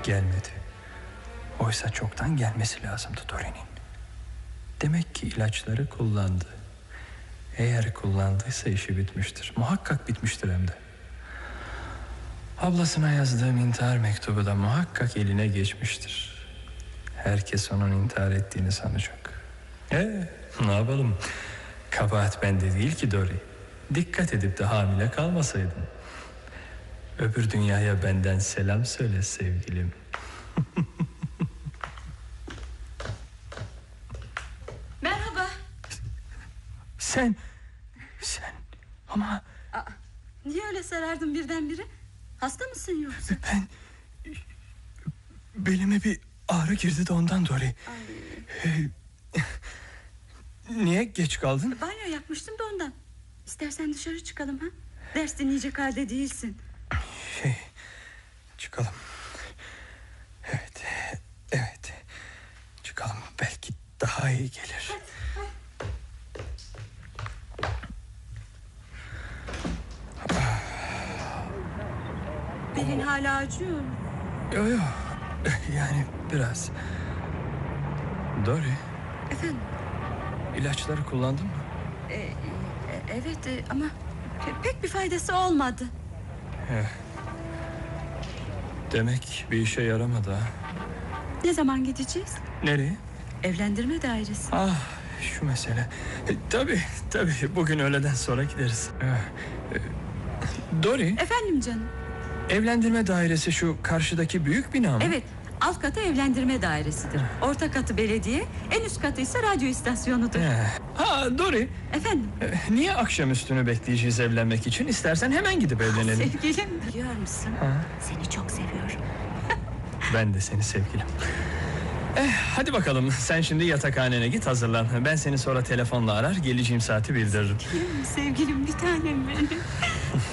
Gelmedi. Oysa çoktan gelmesi lazımdı Dori'nin. Demek ki ilaçları kullandı. Eğer kullandıysa işi bitmiştir. Muhakkak bitmiştir hem de. Ablasına yazdığım intihar mektubu da muhakkak eline geçmiştir. Herkes onun intihar ettiğini sanacak. Ne yapalım? Kabahat bende değil ki Dori. Dikkat edip de hamile kalmasaydın. Öbür dünyaya benden selam söyle sevgilim. Merhaba. Sen ama... Niye öyle sarardın birdenbire? Hasta mısın yoksa? Belime bir ağrı girdi de ondan Dori. Niye geç kaldın? Banyo yapmıştım da ondan. İstersen dışarı çıkalım ha? Ders dinleyecek halde değilsin. Çıkalım. Evet. Çıkalım, belki daha iyi gelir. Belin hala acıyor mu? Yok. Yani biraz. Dori, Efendim? ilaçları kullandın mı? Evet ama pek bir faydası olmadı. Demek bir işe yaramadı ha. Ne zaman gideceğiz? Nereye? Evlendirme dairesi. Şu mesele. Tabii bugün öğleden sonra gideriz. Dori, Efendim canım? evlendirme dairesi şu karşıdaki büyük bina mı? Evet, alt katı evlendirme dairesidir. Orta katı belediye, en üst katı ise radyo istasyonudur. Dori, Efendim? niye akşamüstünü bekleyeceğiz evlenmek için? İstersen hemen gidip evlenelim. Sevgilim, biliyor musun? Seni çok seviyorum. Ben de seni sevgilim. Hadi bakalım, sen şimdi yatakhanene git, hazırlan. Ben seni sonra telefonla arar, geleceğim saati bildiririm. Sevgilim, bir tanem benim.